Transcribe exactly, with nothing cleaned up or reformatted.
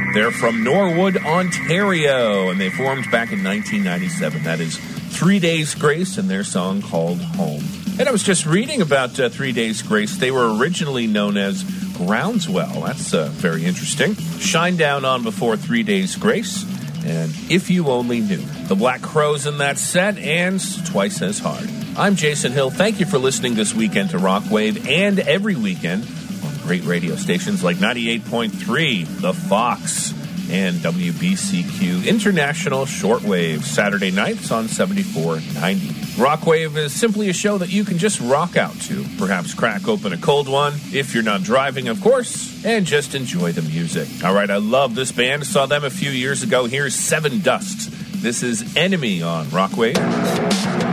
They're from Norwood, Ontario, and they formed back in nineteen ninety-seven. That is Three Days Grace and their song called Home. And I was just reading about uh, Three Days Grace. They were originally known as Groundswell. That's uh, very interesting. Shinedown on before Three Days Grace. And If You Only Knew. The Black Crowes in that set, and Twice as Hard. I'm Jason Hill. Thank you for listening this weekend to Rockwave and every weekend on great radio stations like ninety-eight point three, The Fox, and W B C Q International Shortwave, Saturday nights on seventy-four ninety. Rockwave is simply a show that you can just rock out to. Perhaps crack open a cold one, if you're not driving, of course, and just enjoy the music. All right, I love this band. Saw them a few years ago. Here's Seven Dust. This is Enemy on Rockwave.